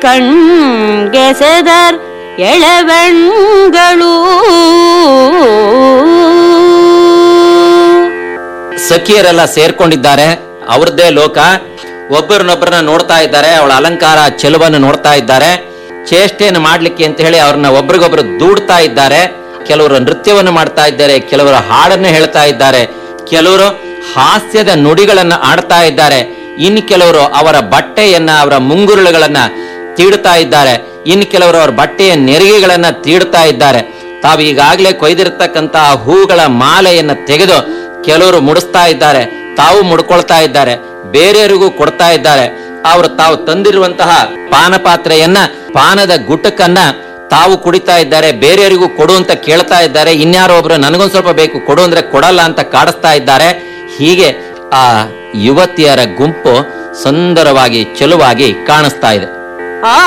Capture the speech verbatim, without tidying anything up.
ಕಣ್ಗೆಸೆದರ್ ಎಳವೆಣ್ಗಳು. ಸಖಿಯರೆಲ್ಲ ಸೇರ್ಕೊಂಡಿದ್ದಾರೆ, ಅವ್ರದ್ದೇ ಲೋಕ. ಒಬ್ಬರನ್ನೊಬ್ಬರನ್ನ ನೋಡ್ತಾ ಇದ್ದಾರೆ, ಅವಳ ಅಲಂಕಾರ ಚೆಲುವನ್ನು ನೋಡ್ತಾ ಇದ್ದಾರೆ. ಚೇಷ್ಟೆಯನ್ನು ಮಾಡ್ಲಿಕ್ಕೆ ಅಂತ ಹೇಳಿ ಅವ್ರನ್ನ ಒಬ್ರಿಗೊಬ್ರು ದೂಡ್ತಾ ಇದ್ದಾರೆ. ಕೆಲವರು ನೃತ್ಯವನ್ನು ಮಾಡ್ತಾ ಇದ್ದಾರೆ, ಕೆಲವರು ಹಾಡನ್ನು ಹೇಳ್ತಾ ಇದ್ದಾರೆ, ಕೆಲವರು ಹಾಸ್ಯದ ನುಡಿಗಳನ್ನ ಆಡ್ತಾ ಇದ್ದಾರೆ. ಇನ್ನು ಕೆಲವರು ಅವರ ಬಟ್ಟೆಯನ್ನ, ಅವರ ಮುಂಗುರುಳುಗಳನ್ನ ತೀಡ್ತಾ ಇದ್ದಾರೆ. ಇನ್ನು ಕೆಲವರು ಅವರ ಬಟ್ಟೆಯ ನೆರಿಗೆಗಳನ್ನ ತೀಡ್ತಾ ಇದ್ದಾರೆ. ತಾವು ಈಗಾಗಲೇ ಕೊಯ್ದಿರತಕ್ಕಂತಹ ಹೂಗಳ ಮಾಲೆಯನ್ನ ತೆಗೆದು ಕೆಲವರು ಮುಡಿಸ್ತಾ ಇದ್ದಾರೆ, ತಾವು ಮುಡ್ಕೊಳ್ತಾ ಇದ್ದಾರೆ, ಬೇರೆಯವರಿಗೂ ಕೊಡ್ತಾ ಇದ್ದಾರೆ. ಅವರು ತಾವು ತಂದಿರುವಂತಹ ಪಾನ ಪಾತ್ರೆಯನ್ನ, ಪಾನದ ಗುಟಕನ್ನ ತಾವು ಕುಡಿತಾ ಇದ್ದಾರೆ, ಬೇರೆಯವರಿಗೂ ಕೊಡು ಅಂತ ಕೇಳ್ತಾ ಇದ್ದಾರೆ. ಇನ್ಯಾರೋ ಒಬ್ರು ನನಗೊಂದ್ ಸ್ವಲ್ಪ ಬೇಕು ಕೊಡು ಅಂದ್ರೆ ಕೊಡಲ್ಲ ಅಂತ ಕಾಡಿಸ್ತಾ ಇದ್ದಾರೆ. ಹೀಗೆ ಆ ಯುವತಿಯರ ಗುಂಪು ಸುಂದರವಾಗಿ ಚೆಲುವಾಗಿ ಕಾಣಿಸ್ತಾ ಇದೆ.